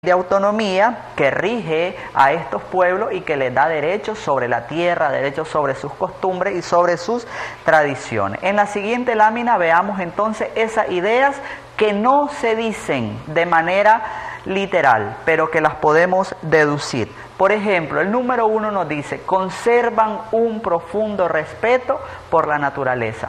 de autonomía que rige a estos pueblos y que les da derechos sobre la tierra, derechos sobre sus costumbres y sobre sus tradiciones. En la siguiente lámina veamos entonces esas ideas que no se dicen de manera literal, pero que las podemos deducir. Por ejemplo, el número 1 nos dice: conservan un profundo respeto por la naturaleza.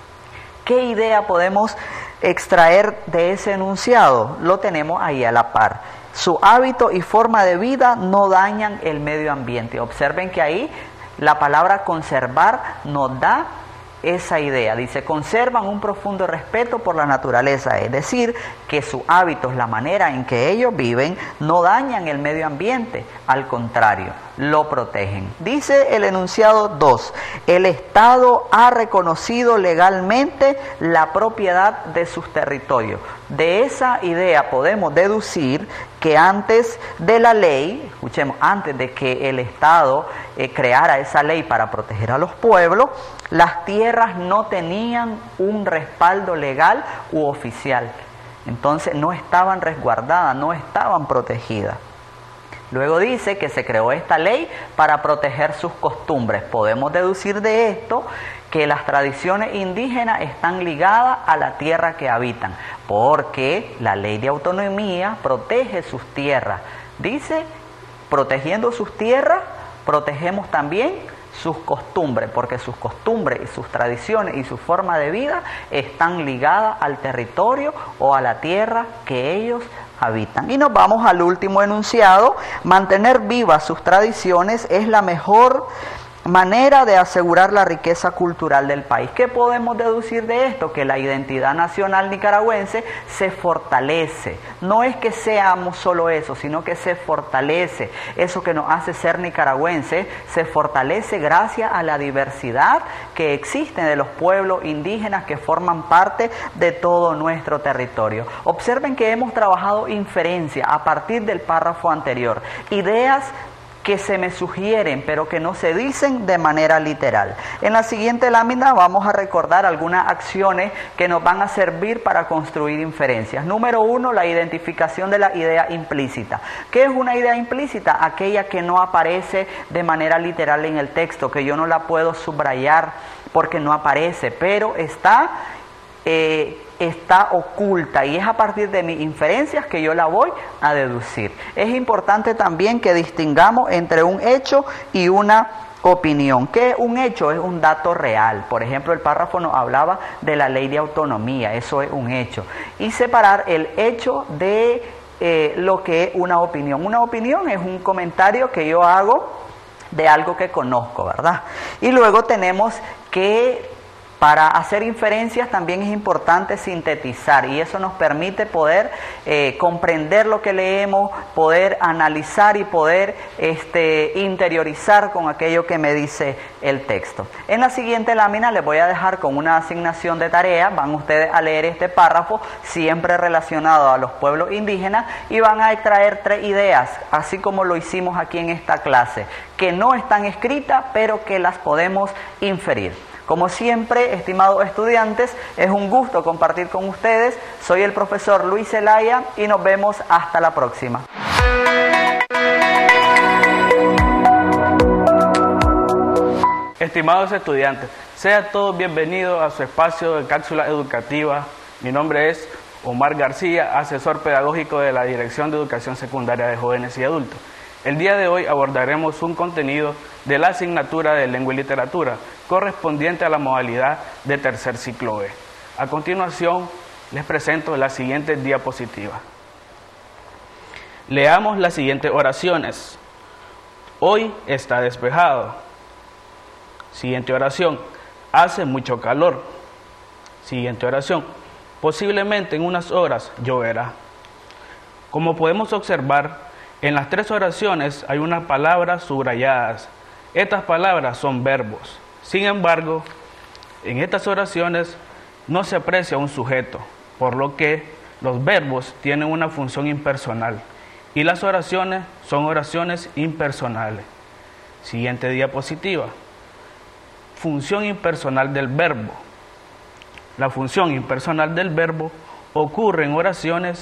¿Qué idea podemos extraer de ese enunciado? Lo tenemos ahí a la par. Su hábito y forma de vida no dañan el medio ambiente. Observen que ahí la palabra conservar nos da esa idea. Dice: conservan un profundo respeto por la naturaleza, es decir, que sus hábitos, la manera en que ellos viven, no dañan el medio ambiente, al contrario, lo protegen. Dice el enunciado 2: el Estado ha reconocido legalmente la propiedad de sus territorios. De esa idea podemos deducir que antes de la ley, escuchemos, antes de que el Estado creara esa ley para proteger a los pueblos, las tierras no tenían un respaldo legal u oficial. Entonces no estaban resguardadas, no estaban protegidas. Luego dice que se creó esta ley para proteger sus costumbres. Podemos deducir de esto que las tradiciones indígenas están ligadas a la tierra que habitan, porque la ley de autonomía protege sus tierras. Dice, protegiendo sus tierras, protegemos también sus costumbres, porque sus costumbres y sus tradiciones y su forma de vida están ligadas al territorio o a la tierra que ellos habitan. Y nos vamos al último enunciado: mantener vivas sus tradiciones es la mejor manera de asegurar la riqueza cultural del país. ¿Qué podemos deducir de esto? Que la identidad nacional nicaragüense se fortalece. No es que seamos solo eso, sino que se fortalece. Eso que nos hace ser nicaragüenses se fortalece gracias a la diversidad que existe de los pueblos indígenas que forman parte de todo nuestro territorio. Observen que hemos trabajado inferencia a partir del párrafo anterior. Ideas que se me sugieren, pero que no se dicen de manera literal. En la siguiente lámina vamos a recordar algunas acciones que nos van a servir para construir inferencias. Número 1, la identificación de la idea implícita. ¿Qué es una idea implícita? Aquella que no aparece de manera literal en el texto, que yo no la puedo subrayar porque no aparece, pero está oculta, y es a partir de mis inferencias que yo la voy a deducir. Es importante también que distingamos entre un hecho y una opinión. ¿Qué es un hecho? Es un dato real. Por ejemplo, el párrafo nos hablaba de la ley de autonomía, eso es un hecho. Y separar el hecho de lo que es una opinión. Una opinión es un comentario que yo hago de algo que conozco, ¿verdad? Y luego tenemos que para hacer inferencias también es importante sintetizar, y eso nos permite poder comprender lo que leemos, poder analizar y poder interiorizar con aquello que me dice el texto. En la siguiente lámina les voy a dejar con una asignación de tarea. Van ustedes a leer este párrafo siempre relacionado a los pueblos indígenas y van a extraer 3 ideas, así como lo hicimos aquí en esta clase, que no están escritas pero que las podemos inferir. Como siempre, estimados estudiantes, es un gusto compartir con ustedes. Soy el profesor Luis Zelaya y nos vemos hasta la próxima. Estimados estudiantes, sean todos bienvenidos a su espacio de cápsula educativa. Mi nombre es Omar García, asesor pedagógico de la Dirección de Educación Secundaria de Jóvenes y Adultos. El día de hoy abordaremos un contenido de la asignatura de Lengua y Literatura, correspondiente a la modalidad de tercer ciclo B. A continuación, les presento las siguientes diapositivas. Leamos las siguientes oraciones. Hoy está despejado. Siguiente oración. Hace mucho calor. Siguiente oración. Posiblemente en unas horas lloverá. Como podemos observar, en las 3 oraciones hay unas palabras subrayadas. Estas palabras son verbos. Sin embargo, en estas oraciones no se aprecia un sujeto, por lo que los verbos tienen una función impersonal y las oraciones son oraciones impersonales. Siguiente diapositiva. Función impersonal del verbo. La función impersonal del verbo ocurre en oraciones que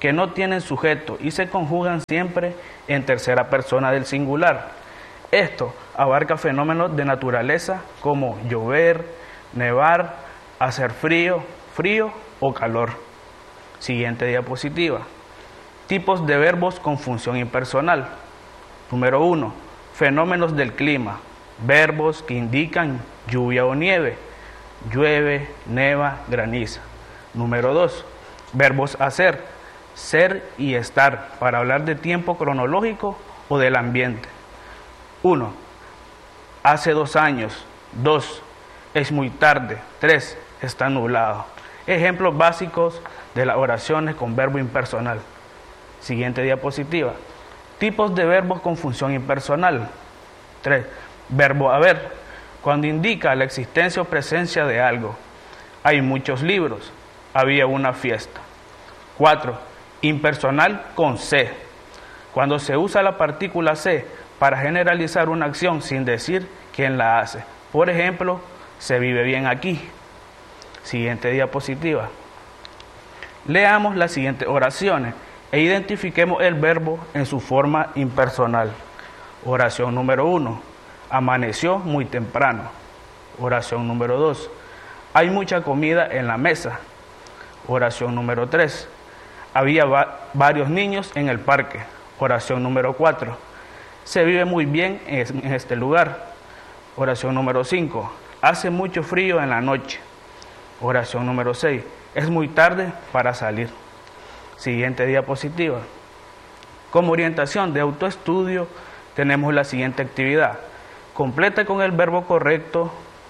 que no tienen sujeto y se conjugan siempre en tercera persona del singular. Esto abarca fenómenos de naturaleza como llover, nevar, hacer frío, frío o calor. Siguiente diapositiva. Tipos de verbos con función impersonal. Número 1. Fenómenos del clima. Verbos que indican lluvia o nieve. Llueve, neva, graniza. Número 2. Verbos hacer. Ser y estar para hablar de tiempo cronológico o del ambiente. 1. Hace 2 años. 2. Es muy tarde. 3. Está nublado. Ejemplos básicos de las oraciones con verbo impersonal. Siguiente diapositiva. Tipos de verbos con función impersonal. 3. Verbo haber, cuando indica la existencia o presencia de algo. Hay muchos libros. Había una fiesta. 4. Impersonal con se, cuando se usa la partícula se para generalizar una acción sin decir quién la hace. Por ejemplo, se vive bien aquí. Siguiente diapositiva. Leamos las siguientes oraciones e identifiquemos el verbo en su forma impersonal. Oración número 1. Amaneció muy temprano. Oración número 2. Hay mucha comida en la mesa. Oración número 3. Había varios niños en el parque. Oración número 4. Se vive muy bien en este lugar. Oración número 5. Hace mucho frío en la noche. Oración número 6. Es muy tarde para salir. Siguiente diapositiva. Como orientación de autoestudio tenemos la siguiente actividad. Completa con el verbo correcto.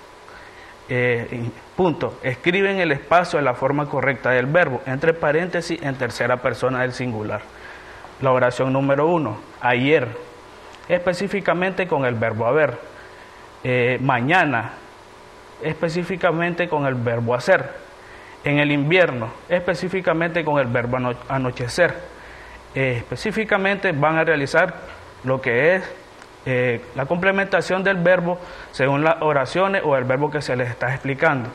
Punto. Escribe en el espacio la forma correcta del verbo, entre paréntesis, en tercera persona del singular. La oración número 1. Ayer. Específicamente con el verbo haber. Mañana. Específicamente con el verbo hacer. En el invierno. Específicamente con el verbo anochecer. Específicamente van a realizar lo que es la complementación del verbo según las oraciones o el verbo que se les está explicando.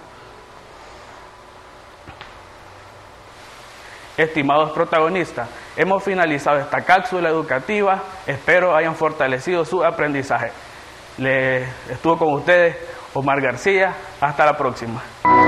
Estimados protagonistas, hemos finalizado esta cápsula educativa. Espero hayan fortalecido su aprendizaje. Estuvo con ustedes Omar García. Hasta la próxima.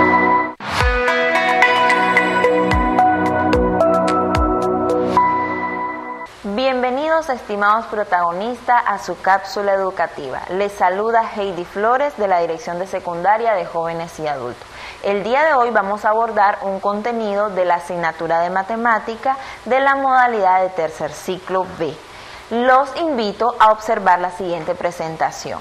Bienvenidos, estimados protagonistas, a su cápsula educativa. Les saluda Heidi Flores de la Dirección de Secundaria de Jóvenes y Adultos. El día de hoy vamos a abordar un contenido de la asignatura de Matemática de la modalidad de tercer ciclo B. Los invito a observar la siguiente presentación.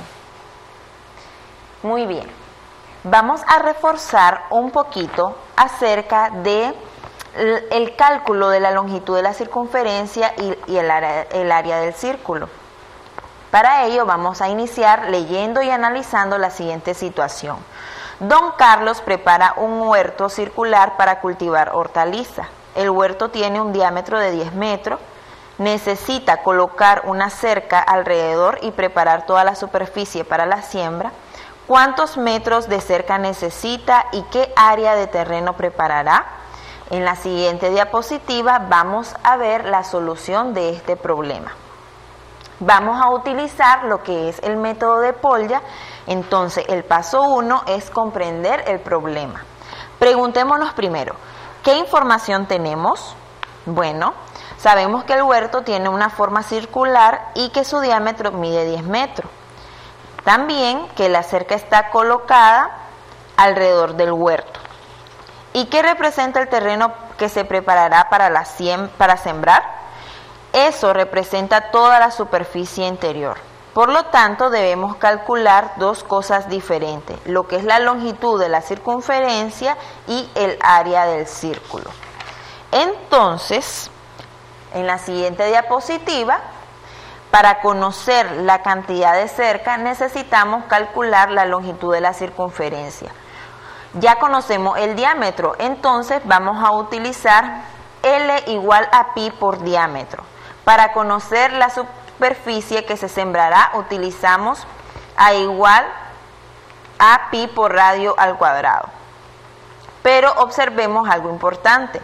Muy bien, vamos a reforzar un poquito acerca de el cálculo de la longitud de la circunferencia y el área del círculo. Para ello vamos a iniciar leyendo y analizando la siguiente situación. Don Carlos prepara un huerto circular para cultivar hortaliza. El huerto tiene un diámetro de 10 metros. Necesita colocar una cerca alrededor y preparar toda la superficie para la siembra. ¿Cuántos metros de cerca necesita y qué área de terreno preparará? En la siguiente diapositiva vamos a ver la solución de este problema. Vamos a utilizar lo que es el método de Polya. Entonces, el paso 1 es comprender el problema. Preguntémonos primero, ¿qué información tenemos? Bueno, sabemos que el huerto tiene una forma circular y que su diámetro mide 10 metros. También que la cerca está colocada alrededor del huerto. ¿Y qué representa el terreno que se preparará para sembrar? Eso representa toda la superficie interior. Por lo tanto, debemos calcular dos cosas diferentes, lo que es la longitud de la circunferencia y el área del círculo. Entonces, en la siguiente diapositiva, para conocer la cantidad de cerca, necesitamos calcular la longitud de la circunferencia. Ya conocemos el diámetro, entonces vamos a utilizar L igual a pi por diámetro. Para conocer la superficie que se sembrará, utilizamos A igual a pi por radio al cuadrado. Pero observemos algo importante.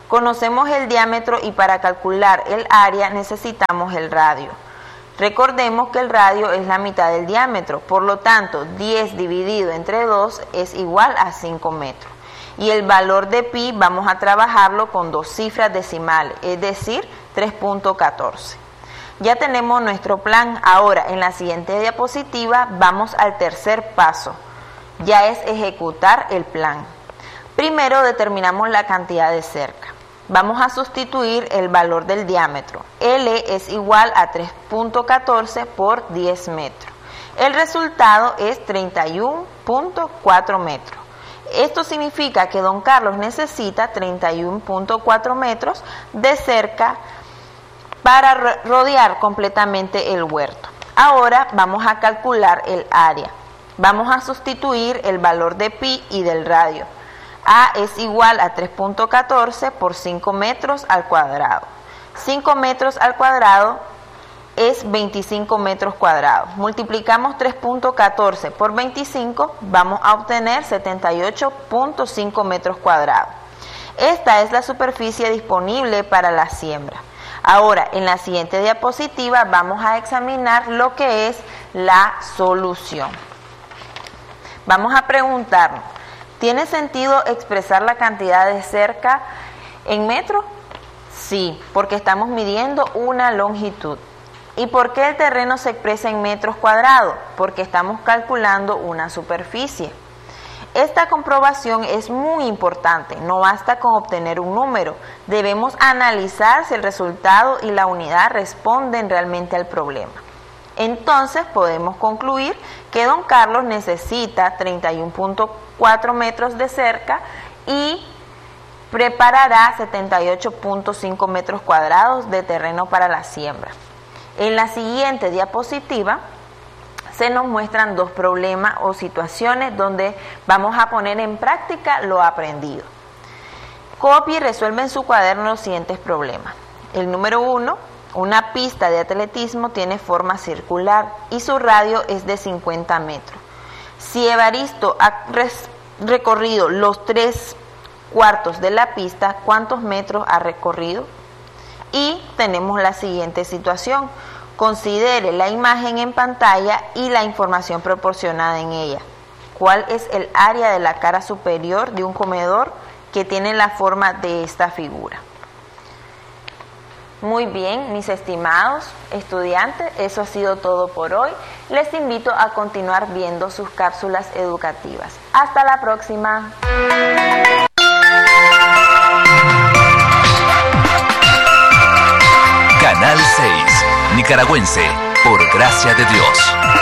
Conocemos el diámetro y para calcular el área necesitamos el radio. Recordemos que el radio es la mitad del diámetro, por lo tanto 10 dividido entre 2 es igual a 5 metros. Y el valor de pi vamos a trabajarlo con 2 cifras decimales, es decir, 3.14. Ya tenemos nuestro plan. Ahora, en la siguiente diapositiva vamos al tercer paso, ya es ejecutar el plan. Primero determinamos la cantidad de cerca. Vamos a sustituir el valor del diámetro. L es igual a 3.14 por 10 metros. El resultado es 31.4 metros. Esto significa que don Carlos necesita 31.4 metros de cerca para rodear completamente el huerto. Ahora vamos a calcular el área. Vamos a sustituir el valor de pi y del radio. A es igual a 3.14 por 5 metros al cuadrado. 5 metros al cuadrado es 25 metros cuadrados. Multiplicamos 3.14 por 25, vamos a obtener 78.5 metros cuadrados. Esta es la superficie disponible para la siembra. Ahora, en la siguiente diapositiva vamos a examinar lo que es la solución. Vamos a preguntarnos, ¿tiene sentido expresar la cantidad de cerca en metros? Sí, porque estamos midiendo una longitud. ¿Y por qué el terreno se expresa en metros cuadrados? Porque estamos calculando una superficie. Esta comprobación es muy importante, no basta con obtener un número, debemos analizar si el resultado y la unidad responden realmente al problema. Entonces podemos concluir que don Carlos necesita 31.4 metros de cerca y preparará 78.5 metros cuadrados de terreno para la siembra. En la siguiente diapositiva se nos muestran 2 problemas o situaciones donde vamos a poner en práctica lo aprendido. Copie y resuelve en su cuaderno los siguientes problemas. El número 1, una pista de atletismo tiene forma circular y su radio es de 50 metros. Si Evaristo ha recorrido los 3/4 de la pista, ¿cuántos metros ha recorrido? Y tenemos la siguiente situación. Considere la imagen en pantalla y la información proporcionada en ella. ¿Cuál es el área de la cara superior de un comedor que tiene la forma de esta figura? Muy bien, mis estimados estudiantes, eso ha sido todo por hoy. Les invito a continuar viendo sus cápsulas educativas. Hasta la próxima. Canal 6, Nicaragüense, por gracia de Dios.